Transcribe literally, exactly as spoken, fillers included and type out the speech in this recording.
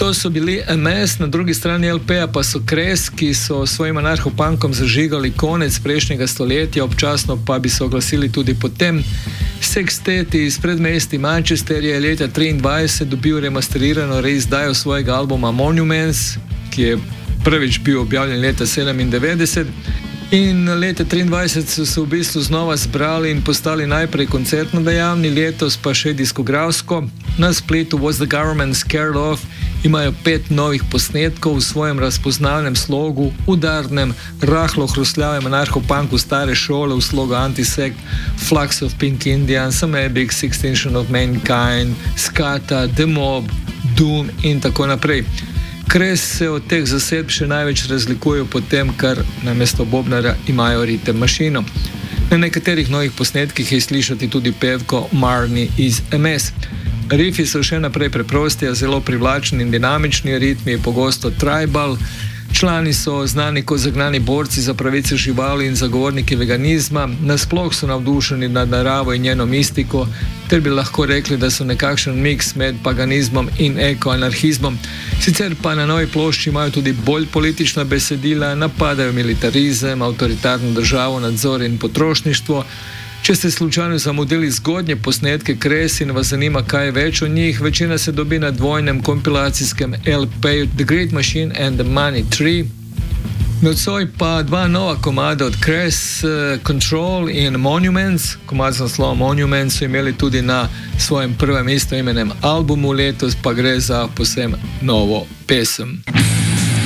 To so bili M S, na drugi strani L P-ja pa so Kres, ki so svojim anarhopunkom zažigali konec prejšnjega stoletja, občasno pa bi se oglasili tudi potem. Sextet iz predmesti Manchesterja je leta triindvajset dobil remasterirano reizdajo svojega albuma Monuments, ki je prvič bil objavljen leta sedemindevetdeset. In leta triindvajset so se v bistvu znova zbrali in postali najprej koncertno dejavni, letos pa še diskografsko. Na spletu Was the Government Scared Of imajo pet novih posnetkov v svojem razpoznavnem slogu, udarnem, rahlo hrustljavem anarcho-punku stare šole v slogu Antisect, Flux of Pink Indians, Amebic, Sixteen of Mankind, Skata, The Mob, Doom in tako naprej. Kres se od teh zasedb še največ razlikujejo po tem, ker namesto bobnara imajo ritem mašino. Na nekaterih novih posnetkih je slišati tudi pevko Marnie iz M S. Rifi so še naprej preprosti, a zelo privlačni in dinamični, ritmi je pogosto tribal. Člani so znani kot zagnani borci za pravice živali in zagovorniki veganizma, nasploh so navdušeni nad naravo in njeno mistiko, ter bi lahko rekli, da so nekakšen miks med paganizmom in ekoanarhizmom. Sicer pa na novi plošči imajo tudi bolj politična besedila, napadajo militarizem, avtoritarno državo, nadzor in potrošništvo. Če ste slučajno zamudili zgodnje posnetke Kres in vas zanima kaj več o njih, večina se dobi na dvojnem kompilacijskem L P-ju The Great Machine and the Money Tree. Nocoj pa dva nova komada od Kres, Control in Monuments. Komad z naslovom Monuments so imeli tudi na svojem prvem istoimenem albumu, letos pa gre za povsem novo pesem.